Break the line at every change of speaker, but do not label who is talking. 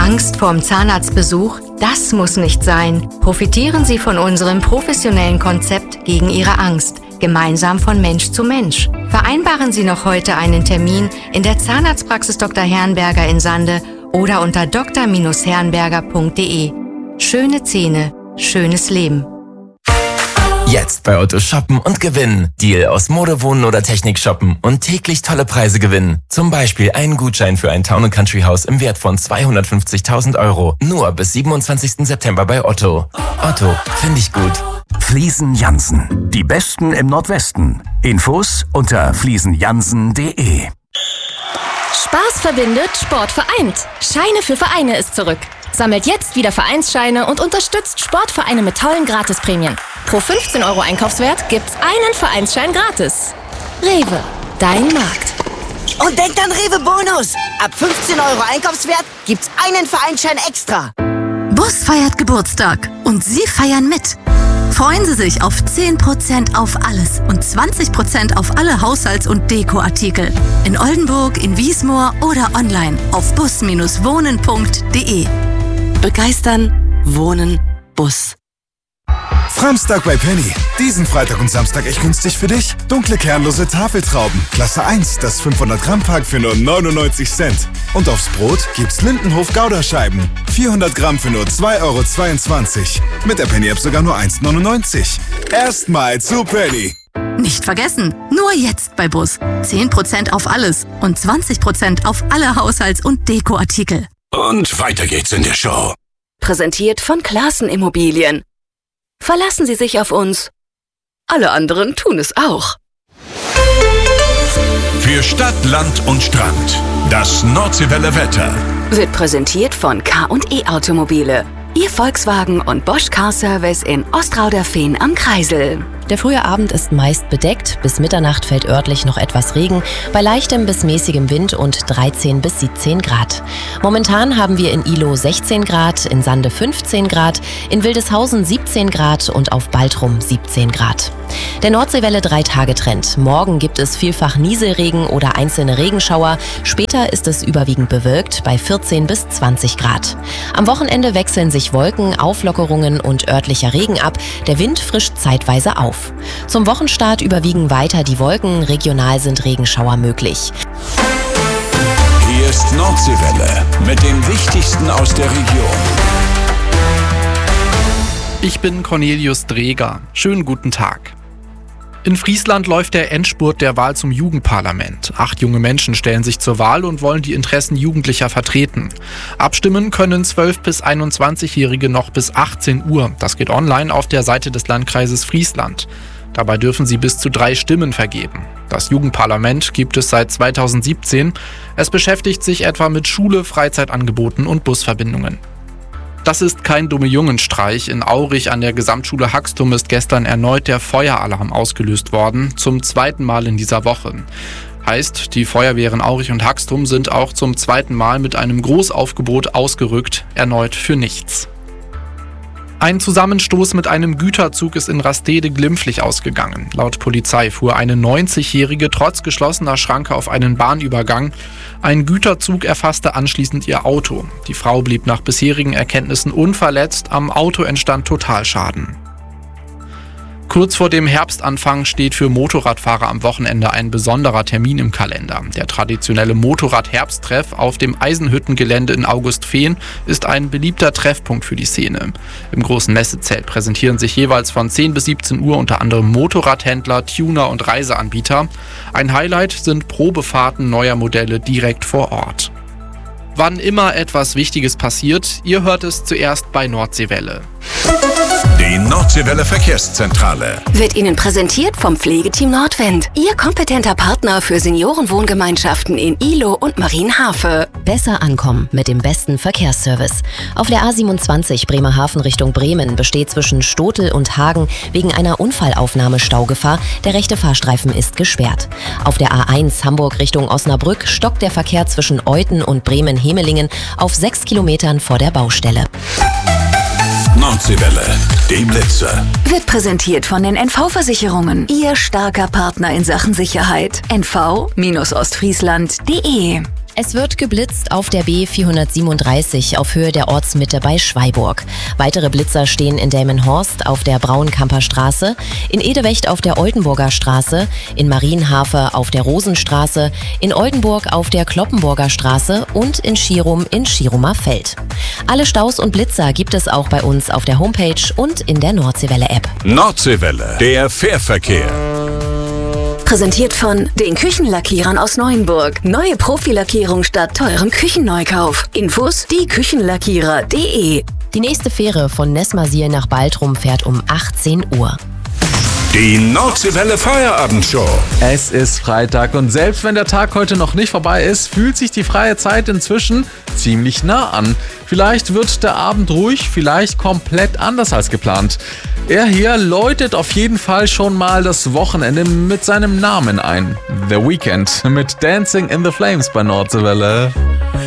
Angst vorm Zahnarztbesuch? Das muss nicht sein. Profitieren Sie von unserem professionellen Konzept gegen Ihre Angst. Gemeinsam von Mensch zu Mensch. Vereinbaren Sie noch heute einen Termin in der Zahnarztpraxis Dr. Herrenberger in Sande oder unter dr-herrenberger.de. Schöne Zähne, schönes Leben.
Jetzt bei Otto shoppen und gewinnen. Deal aus Mode, Wohnen oder Technik shoppen und täglich tolle Preise gewinnen. Zum Beispiel einen Gutschein für ein Town & Country Haus im Wert von 250.000 €. Nur bis 27. September bei Otto. Otto, finde ich gut.
Fliesen Jansen. Die Besten im Nordwesten. Infos unter fliesenjansen.de.
Spaß verbindet, Sport vereint. Scheine für Vereine ist zurück. Sammelt jetzt wieder Vereinsscheine und unterstützt Sportvereine mit tollen Gratisprämien. Pro 15 € Einkaufswert gibt's einen Vereinsschein gratis. Rewe, dein Markt.
Und denkt an Rewe Bonus. Ab 15 € Einkaufswert gibt's einen Vereinsschein extra.
Bus feiert Geburtstag und Sie feiern mit. Freuen Sie sich auf 10% auf alles und 20% auf alle Haushalts- und Dekoartikel. In Oldenburg, in Wiesmoor oder online auf bus-wohnen.de. Begeistern, wohnen, Bus.
Framstag bei Penny. Diesen Freitag und Samstag echt günstig für dich. Dunkle kernlose Tafeltrauben. Klasse 1, das 500 Gramm Pack für nur 99 Cent. Und aufs Brot gibt's Lindenhof Gouda-Scheiben. 400 Gramm für nur 2,22 €. Mit der Penny-App sogar nur 1,99 €. Erstmal zu Penny.
Nicht vergessen, nur jetzt bei Bus. 10% auf alles und 20% auf alle Haushalts- und Dekoartikel.
Und weiter geht's in der Show.
Präsentiert von Classen Immobilien. Verlassen Sie sich auf uns. Alle anderen tun es auch.
Für Stadt, Land und Strand. Das Nordseewelle Wetter.
Wird präsentiert von K&E Automobile. Ihr Volkswagen und Bosch Car Service in Ostrauderfehn am Kreisel.
Der frühe Abend ist meist bedeckt, bis Mitternacht fällt örtlich noch etwas Regen, bei leichtem bis mäßigem Wind und 13 bis 17 Grad. Momentan haben wir in Ihlow 16 Grad, in Sande 15 Grad, in Wildeshausen 17 Grad und auf Baltrum 17 Grad. Der Nordseewelle 3-Tage-Trend. Morgen gibt es vielfach Nieselregen oder einzelne Regenschauer. Später ist es überwiegend bewölkt bei 14 bis 20 Grad. Am Wochenende wechseln sich Wolken, Auflockerungen und örtlicher Regen ab. Der Wind frischt zeitweise auf. Zum Wochenstart überwiegen weiter die Wolken. Regional sind Regenschauer möglich.
Hier ist Nordseewelle mit dem Wichtigsten aus der Region.
Ich bin Cornelius Dreger. Schönen guten Tag. In Friesland läuft der Endspurt der Wahl zum Jugendparlament. 8 junge Menschen stellen sich zur Wahl und wollen die Interessen Jugendlicher vertreten. Abstimmen können 12- bis 21-Jährige noch bis 18 Uhr. Das geht online auf der Seite des Landkreises Friesland. Dabei dürfen sie bis zu 3 Stimmen vergeben. Das Jugendparlament gibt es seit 2017. Es beschäftigt sich etwa mit Schule, Freizeitangeboten und Busverbindungen. Das ist kein Dumme-Jungen-Streich. In Aurich an der Gesamtschule Haxtum ist gestern erneut der Feueralarm ausgelöst worden, zum 2. Mal in dieser Woche. Heißt, die Feuerwehren Aurich und Haxtum sind auch zum 2. Mal mit einem Großaufgebot ausgerückt, erneut für nichts. Ein Zusammenstoß mit einem Güterzug ist in Rastede glimpflich ausgegangen. Laut Polizei fuhr eine 90-Jährige trotz geschlossener Schranke auf einen Bahnübergang. Ein Güterzug erfasste anschließend ihr Auto. Die Frau blieb nach bisherigen Erkenntnissen unverletzt. Am Auto entstand Totalschaden. Kurz vor dem Herbstanfang steht für Motorradfahrer am Wochenende ein besonderer Termin im Kalender. Der traditionelle Motorrad-Herbsttreff auf dem Eisenhüttengelände in Augustfehn ist ein beliebter Treffpunkt für die Szene. Im großen Messezelt präsentieren sich jeweils von 10 bis 17 Uhr unter anderem Motorradhändler, Tuner und Reiseanbieter. Ein Highlight sind Probefahrten neuer Modelle direkt vor Ort. Wann immer etwas Wichtiges passiert, ihr hört es zuerst bei Nordseewelle.
Die Nordseewelle Verkehrszentrale
Wird Ihnen präsentiert vom Pflegeteam Nordwind. Ihr kompetenter Partner für Seniorenwohngemeinschaften in Ihlow und Marienhafe.
Besser ankommen mit dem besten Verkehrsservice. Auf der A27 Bremerhaven Richtung Bremen besteht zwischen Stotel und Hagen wegen einer Unfallaufnahme Staugefahr. Der rechte Fahrstreifen ist gesperrt. Auf der A1 Hamburg Richtung Osnabrück stockt der Verkehr zwischen Euthen und Bremen-Hemelingen auf 6 Kilometern vor der Baustelle.
Nordseewelle, die Blitzer.
Wird präsentiert von den NV-Versicherungen. Ihr starker Partner in Sachen Sicherheit. NV-Ostfriesland.de
Es wird geblitzt auf der B437 auf Höhe der Ortsmitte bei Schweiburg. Weitere Blitzer stehen in Delmenhorst auf der Braunkamper Straße, in Edewecht auf der Oldenburger Straße, in Marienhafe auf der Rosenstraße, in Oldenburg auf der Kloppenburger Straße und in Schirum in Schirumer Feld. Alle Staus und Blitzer gibt es auch bei uns auf der Homepage und in der Nordseewelle-App.
Nordseewelle, der Fährverkehr.
Präsentiert von den Küchenlackierern aus Neuenburg. Neue Profilackierung statt teurem Küchenneukauf. Infos dieküchenlackierer.de.
Die nächste Fähre von Nessmersiel nach Baltrum fährt um 18 Uhr.
Die Nordseewelle Feierabendshow.
Es ist Freitag und selbst wenn der Tag heute noch nicht vorbei ist, fühlt sich die freie Zeit inzwischen ziemlich nah an. Vielleicht wird der Abend ruhig, vielleicht komplett anders als geplant. Er hier läutet auf jeden Fall schon mal das Wochenende mit seinem Namen ein. The Weeknd mit Dancing in the Flames bei Nordseewelle.